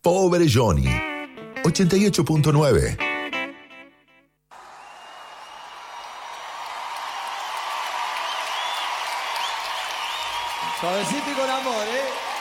Pobre Johnny. 88.9. Suavecito y con amor, ¿eh?